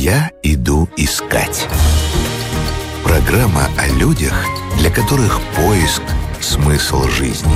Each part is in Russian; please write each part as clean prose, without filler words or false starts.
«Я иду искать». Программа о людях, для которых поиск – смысл жизни.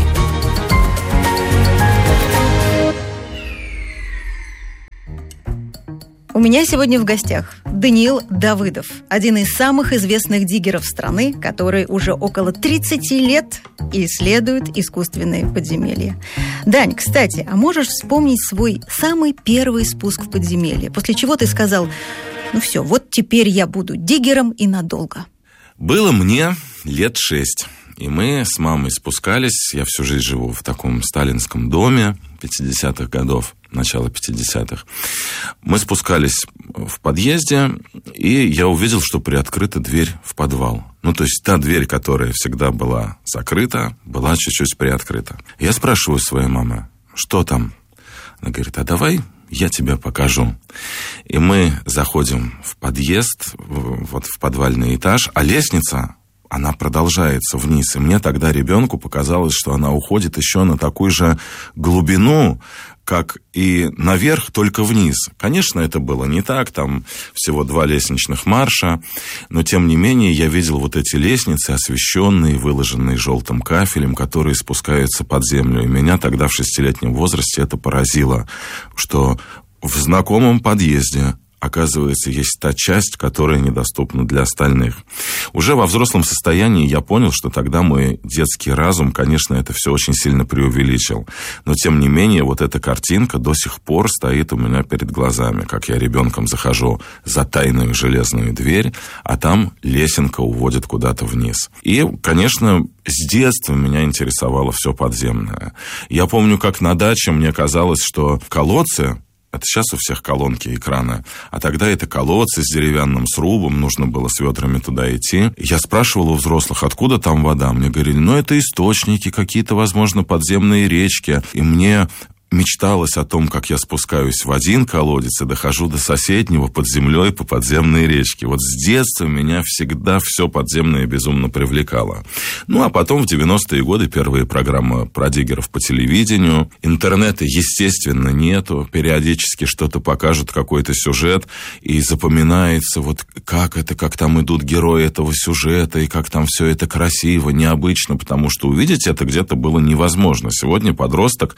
У меня сегодня в гостях Даниил Давыдов, один из самых известных диггеров страны, который уже около 30 лет исследует искусственные подземелья. Дань, кстати, а можешь вспомнить свой самый первый спуск в подземелье, после чего ты сказал: ну все, вот теперь я буду диггером и надолго? Было мне лет 6, и мы с мамой спускались. Я всю жизнь живу в таком сталинском доме 50-х годов, начало 50-х. Мы спускались в подъезде, и я увидел, что приоткрыта дверь в подвал. Ну, то есть та дверь, которая всегда была закрыта, была чуть-чуть приоткрыта. Я спрашиваю своей мамы: что там? Она говорит: а давай я тебе покажу. И мы заходим в подъезд, вот в подвальный этаж, а лестница, она продолжается вниз. И мне тогда, ребенку, показалось, что она уходит еще на такую же глубину, как и наверх, только вниз. Конечно, это было не так, там всего 2 лестничных марша, но, тем не менее, я видел вот эти лестницы, освещенные, выложенные желтым кафелем, которые спускаются под землю. И меня тогда в 6-летнем возрасте это поразило, что в знакомом подъезде, оказывается, есть та часть, которая недоступна для остальных. Уже во взрослом состоянии я понял, что тогда мой детский разум, конечно, это все очень сильно преувеличил. Но, тем не менее, вот эта картинка до сих пор стоит у меня перед глазами, как я ребенком захожу за тайную железную дверь, а там лесенка уводит куда-то вниз. И, конечно, с детства меня интересовало все подземное. Я помню, как на даче мне казалось, что колодцы... Это сейчас у всех колонки и краны. А тогда это колодцы с деревянным срубом, нужно было с ведрами туда идти. Я спрашивал у взрослых, откуда там вода. Мне говорили: ну, это источники, какие-то, возможно, подземные речки. И мне мечталось о том, как я спускаюсь в один колодец и дохожу до соседнего под землей по подземной речке. Вот с детства меня всегда все подземное безумно привлекало. Ну, а потом в 90-е годы первые программы про диггеров по телевидению. Интернета, естественно, нету. Периодически что-то покажут, какой-то сюжет, и запоминается, вот как это, как там идут герои этого сюжета, и как там все это красиво, необычно, потому что увидеть это где-то было невозможно. Сегодня подросток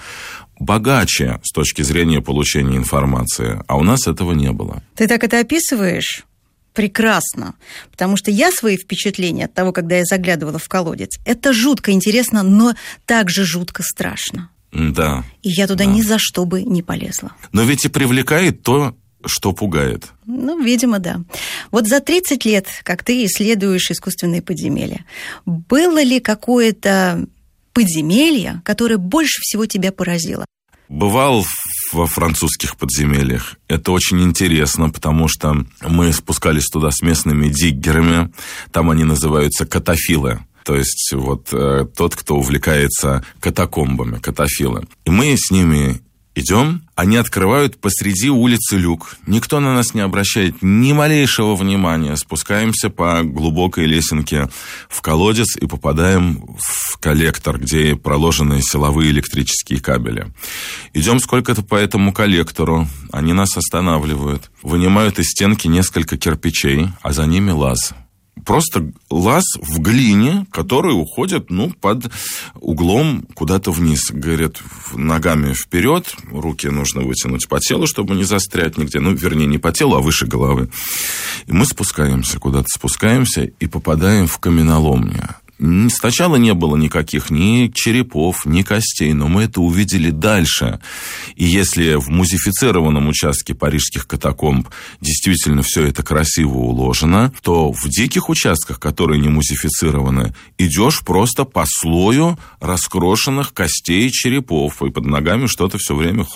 богаче с точки зрения получения информации, а у нас этого не было. Ты так это описываешь прекрасно, потому что я свои впечатления от того, когда я заглядывала в колодец, это жутко интересно, но также жутко страшно. Да. И я туда ни за что бы не полезла. Но ведь и привлекает то, что пугает. Ну, видимо, да. Вот за 30 лет, как ты исследуешь искусственные подземелья, было ли какое-то подземелье, которое больше всего тебя поразило? Бывал во французских подземельях. Это очень интересно, потому что мы спускались туда с местными диггерами. Там они называются катафилы. То есть вот тот, кто увлекается катакомбами, катафилы. И мы с ними идем, они открывают посреди улицы люк. Никто на нас не обращает ни малейшего внимания. Спускаемся по глубокой лесенке в колодец и попадаем в коллектор, где проложены силовые электрические кабели. Идем сколько-то по этому коллектору. Они нас останавливают. Вынимают из стенки несколько кирпичей, а за ними лаз. Просто лаз в глине, который уходит, под углом куда-то вниз. Говорят, ногами вперед, руки нужно вытянуть по телу, чтобы не застрять нигде. Вернее, не по телу, а выше головы. И мы спускаемся, куда-то спускаемся и попадаем в каменоломню. Сначала не было никаких ни черепов, ни костей, но мы это увидели дальше. И если в музифицированном участке парижских катакомб действительно все это красиво уложено, то в диких участках, которые не музифицированы, идешь просто по слою раскрошенных костей и черепов, и под ногами что-то все время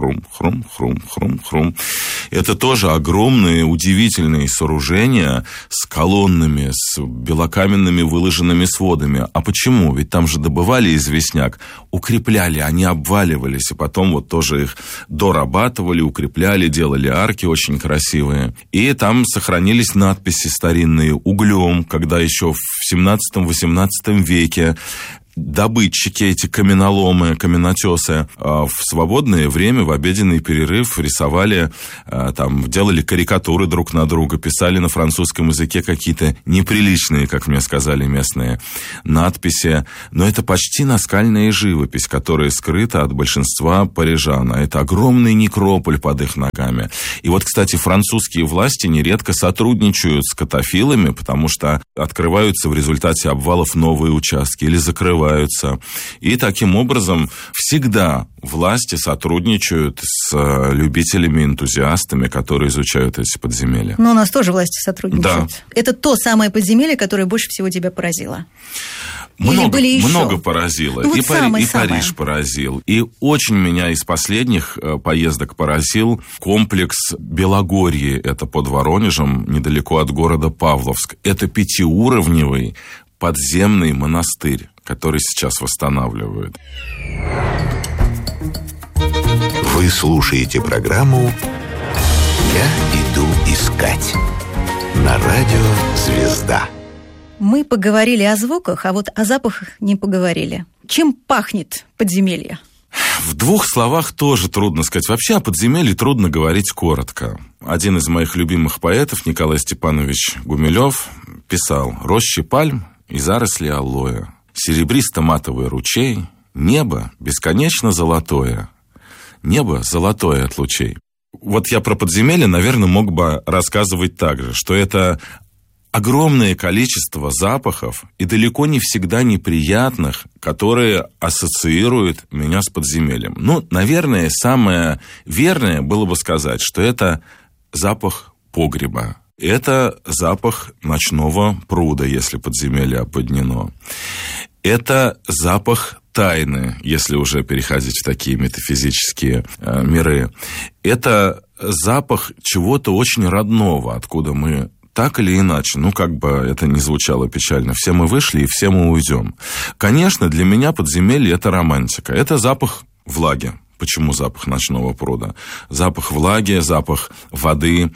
хрум-хрум-хрум-хрум-хрум-хрум. Это тоже огромные, удивительные сооружения с колоннами, с белокаменными выложенными сводами. А почему? Ведь там же добывали известняк, укрепляли, они обваливались, и потом вот тоже их дорабатывали, укрепляли, делали арки очень красивые. И там сохранились надписи старинные углем, когда еще в 17-18 веке добытчики, эти каменоломы, каменотесы, в свободное время, в обеденный перерыв рисовали, там, делали карикатуры друг на друга, писали на французском языке какие-то неприличные, как мне сказали местные, надписи. Но это почти наскальная живопись, которая скрыта от большинства парижан. Это огромный некрополь под их ногами. И вот, кстати, французские власти нередко сотрудничают с катафилами, потому что открываются в результате обвалов новые участки или закрываются. И таким образом всегда власти сотрудничают с любителями, энтузиастами, которые изучают эти подземелья. Но у нас тоже власти сотрудничают. Да. Это то самое подземелье, которое больше всего тебя поразило? Много поразило. Ну, и Париж поразил. И очень меня из последних поездок поразил комплекс Белогорье. Это под Воронежем, недалеко от города Павловск. Это 5-уровневый подземный монастырь, который сейчас восстанавливают. Вы слушаете программу «Я иду искать» на радио «Звезда». Мы поговорили о звуках, а вот о запахах не поговорили. Чем пахнет подземелье? В 2 словах тоже трудно сказать. Вообще о подземелье трудно говорить коротко. Один из моих любимых поэтов, Николай Степанович Гумилев, писал: «Рощи пальм и заросли алоэ, серебристо-матовый ручей, небо бесконечно золотое, небо золотое от лучей». Вот я про подземелье, наверное, мог бы рассказывать так же, что это огромное количество запахов, и далеко не всегда неприятных, которые ассоциируют меня с подземельем. Ну, наверное, самое верное было бы сказать, что это запах погреба. Это запах ночного пруда, если подземелье оподнено. Это запах тайны, если уже переходить в такие метафизические миры. Это запах чего-то очень родного, откуда мы так или иначе, как бы это ни звучало печально, все мы вышли и все мы уйдем. Конечно, для меня подземелье – это романтика. Это запах влаги. Почему запах ночного пруда? Запах влаги, запах воды.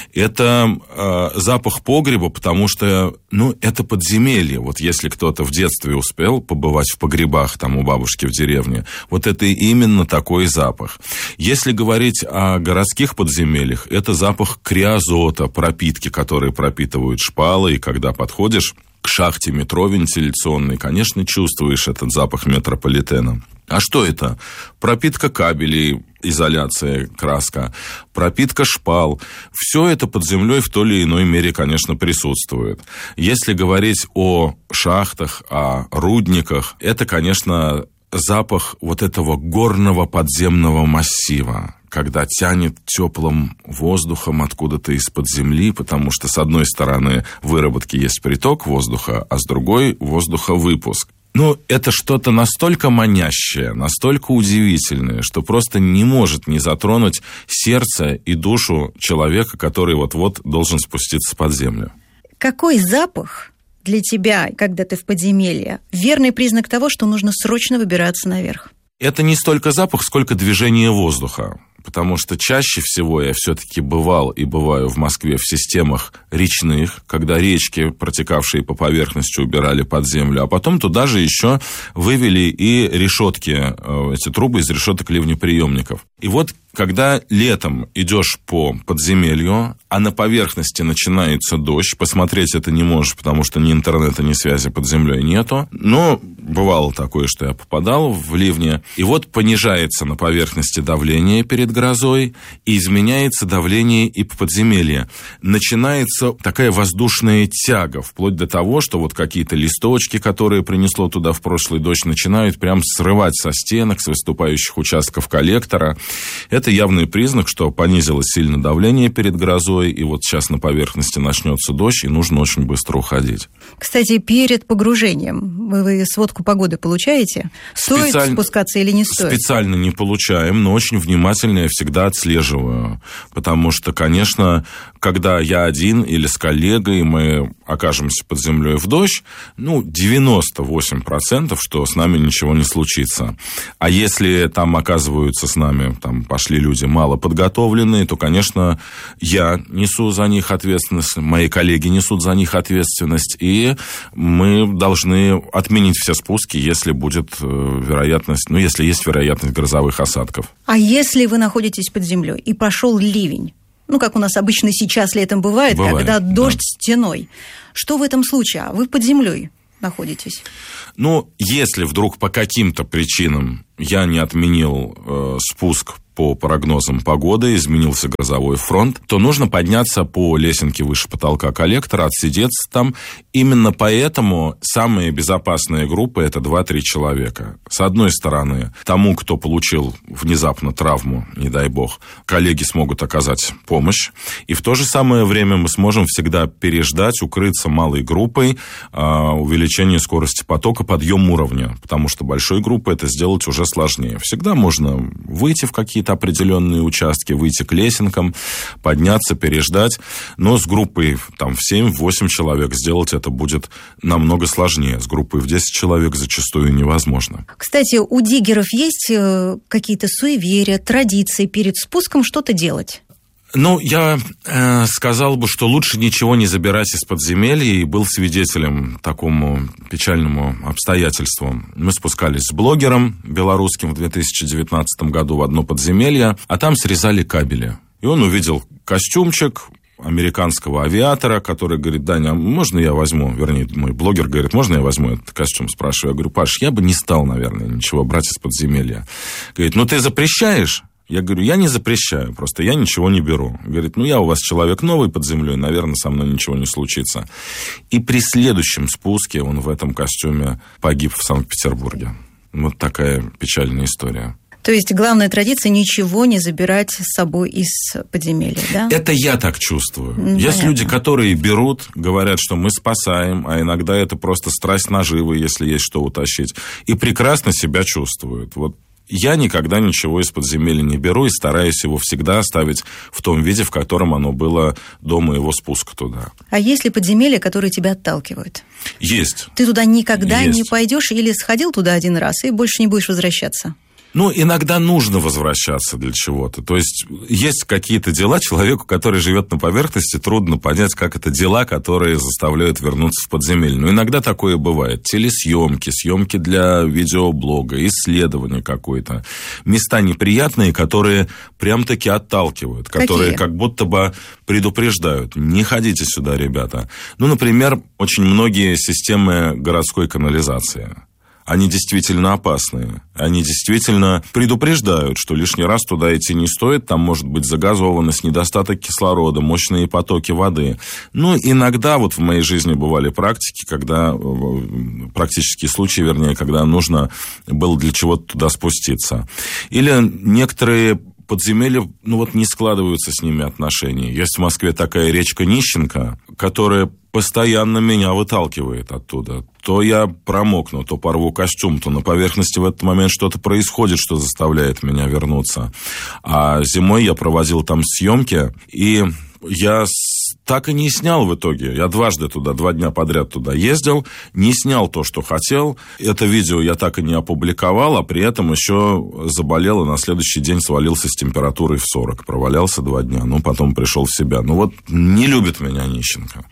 Это запах погреба, потому что, это подземелье. Вот если кто-то в детстве успел побывать в погребах там у бабушки в деревне, вот это именно такой запах. Если говорить о городских подземельях, это запах криозота, пропитки, которые пропитывают шпалы, и когда подходишь к шахте метро вентиляционной, конечно, чувствуешь этот запах метрополитена. А что это? Пропитка кабелей, изоляция, краска, пропитка шпал. Все это под землей в той или иной мере, конечно, присутствует. Если говорить о шахтах, о рудниках, это, конечно, запах вот этого горного подземного массива, когда тянет теплым воздухом откуда-то из-под земли, потому что с одной стороны выработки есть приток воздуха, а с другой воздуха выпуск. Это что-то настолько манящее, настолько удивительное, что просто не может не затронуть сердце и душу человека, который вот-вот должен спуститься под землю. Какой запах для тебя, когда ты в подземелье, верный признак того, что нужно срочно выбираться наверх? Это не столько запах, сколько движение воздуха. Потому что чаще всего я все-таки бывал и бываю в Москве в системах речных, когда речки, протекавшие по поверхности, убирали под землю, а потом туда же еще вывели и решетки, эти трубы из решеток ливнеприемников. И вот когда летом идешь по подземелью, а на поверхности начинается дождь, посмотреть это не можешь, потому что ни интернета, ни связи под землей нету. Но бывало такое, что я попадал в ливни. И вот понижается на поверхности давление перед грозой, и изменяется давление и по подземелье. Начинается такая воздушная тяга, вплоть до того, что вот какие-то листочки, которые принесло туда в прошлый дождь, начинают прям срывать со стенок, с выступающих участков коллектора. Это явный признак, что понизилось сильно давление перед грозой, и вот сейчас на поверхности начнется дождь, и нужно очень быстро уходить. Кстати, перед погружением вы сводку погоды получаете? Стоит спускаться или не стоит? Специально не получаем, но очень внимательно я всегда отслеживаю. Потому что, конечно, когда я один или с коллегой, мы окажемся под землей в дождь, 98%, что с нами ничего не случится. А если там оказываются с нами, пошли пришли люди малоподготовленные, то, конечно, я несу за них ответственность, мои коллеги несут за них ответственность, и мы должны отменить все спуски, если будет вероятность, если есть вероятность грозовых осадков. А если вы находитесь под землей и пошел ливень, как у нас обычно сейчас летом бывает, когда дождь стеной, что в этом случае? Вы под землей находитесь? Если вдруг по каким-то причинам я не отменил спуск по прогнозам погоды, изменился грозовой фронт, то нужно подняться по лесенке выше потолка коллектора, отсидеться там. Именно поэтому самые безопасные группы – это 2-3 человека. С одной стороны, тому, кто получил внезапно травму, не дай бог, коллеги смогут оказать помощь. И в то же самое время мы сможем всегда переждать, укрыться малой группой, увеличение скорости потока, подъем уровня. Потому что большой группой это сделать уже сложнее. Всегда можно выйти в какие-то определенные участки, выйти к лесенкам, подняться, переждать. Но с группой в 7-8 человек сделать это будет намного сложнее. С группой в 10 человек зачастую невозможно. Кстати, у диггеров есть какие-то суеверия, традиции перед спуском что-то делать? Я сказал бы, что лучше ничего не забирать из подземелья, и был свидетелем такому печальному обстоятельству. Мы спускались с блогером белорусским в 2019 году в одно подземелье, а там срезали кабели. И он увидел костюмчик американского авиатора, который говорит: Даня, можно я возьму, мой блогер говорит, можно я возьму этот костюм? Спрашиваю, я говорю: Паш, я бы не стал, наверное, ничего брать из подземелья. Говорит: ты запрещаешь? Я говорю: я не запрещаю, просто я ничего не беру. Говорит: я у вас человек новый под землей, наверное, со мной ничего не случится. И при следующем спуске он в этом костюме погиб в Санкт-Петербурге. Вот такая печальная история. То есть главная традиция – ничего не забирать с собой из подземелья, да? Это я так чувствую. Есть люди, которые берут, говорят, что мы спасаем, а иногда это просто страсть наживы, если есть что утащить, и прекрасно себя чувствуют. Я никогда ничего из подземелья не беру и стараюсь его всегда оставить в том виде, в котором оно было до моего спуска туда. А есть ли подземелья, которые тебя отталкивают? Есть. Ты туда никогда не пойдешь или сходил туда один раз и больше не будешь возвращаться? Иногда нужно возвращаться для чего-то. То есть, есть какие-то дела человеку, который живет на поверхности, трудно понять, как это дела, которые заставляют вернуться в подземелье. Но иногда такое бывает. Телесъемки, съемки для видеоблога, исследования какое-то. Места неприятные, которые прям-таки отталкивают, которые как будто бы предупреждают: не ходите сюда, ребята. Например, очень многие системы городской канализации. Они действительно опасные. Они действительно предупреждают, что лишний раз туда идти не стоит. Там может быть загазованность, недостаток кислорода, мощные потоки воды. Иногда в моей жизни бывали практические случаи, когда нужно было для чего-то туда спуститься. Или некоторые подземелья, не складываются с ними отношения. Есть в Москве такая речка Нищенко, которая постоянно меня выталкивает оттуда. То я промокну, то порву костюм, то на поверхности в этот момент что-то происходит, что заставляет меня вернуться. А зимой я проводил там съемки, и я так и не снял в итоге. Я 2 дня подряд туда ездил, не снял то, что хотел. Это видео я так и не опубликовал, а при этом еще заболел, и на следующий день свалился с температурой в 40. Провалялся 2 дня, потом пришел в себя. Не любит меня Нищенко.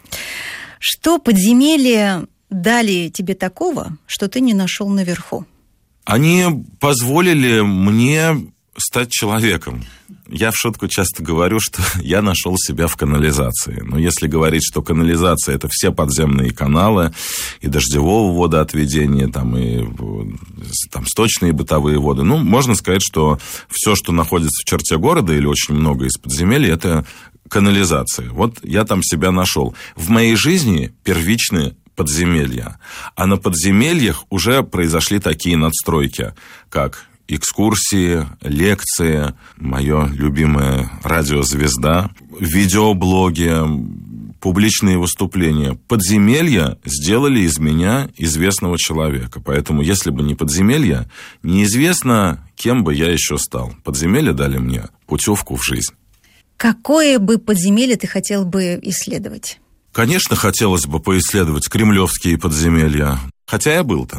Что подземелья дали тебе такого, что ты не нашел наверху? Они позволили мне стать человеком. Я в шутку часто говорю, что я нашел себя в канализации. Но если говорить, что канализация – это все подземные каналы, и дождевого водоотведения, и сточные бытовые воды, можно сказать, что все, что находится в черте города, или очень много из подземелья, это канализация. Я там себя нашел. В моей жизни первичные подземелья. А на подземельях уже произошли такие надстройки, как экскурсии, лекции, мое любимое радиозвезда, видеоблоги, публичные выступления. Подземелья сделали из меня известного человека. Поэтому, если бы не подземелья, неизвестно, кем бы я еще стал. Подземелья дали мне путевку в жизнь. Какое бы подземелье ты хотел бы исследовать? Конечно, хотелось бы поисследовать кремлевские подземелья. Хотя я был там.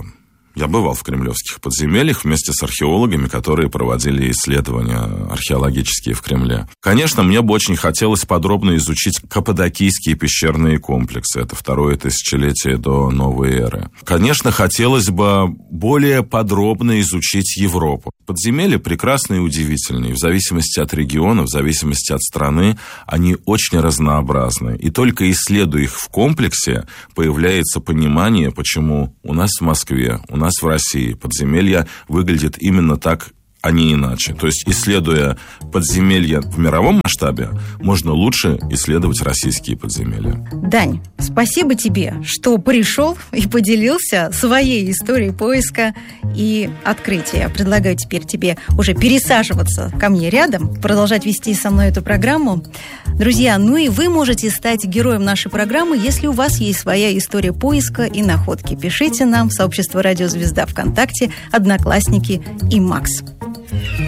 Я бывал в кремлевских подземельях вместе с археологами, которые проводили исследования археологические в Кремле. Конечно, мне бы очень хотелось подробно изучить каппадокийские пещерные комплексы. Это 2-е тысячелетие до новой эры. Конечно, хотелось бы более подробно изучить Европу. Подземелья прекрасные и удивительные. В зависимости от региона, в зависимости от страны, они очень разнообразны. И только исследуя их в комплексе, появляется понимание, почему у нас в Москве, у нас в России подземелья выглядят именно так, а не иначе. То есть, исследуя подземелья в мировом масштабе, можно лучше исследовать российские подземелья. Дань, спасибо тебе, что пришел и поделился своей историей поиска и открытия. Предлагаю теперь тебе уже пересаживаться ко мне рядом, продолжать вести со мной эту программу. Друзья, ну и вы можете стать героем нашей программы, если у вас есть своя история поиска и находки. Пишите нам в сообщество «Радио Звезда» ВКонтакте, Одноклассники и Макс.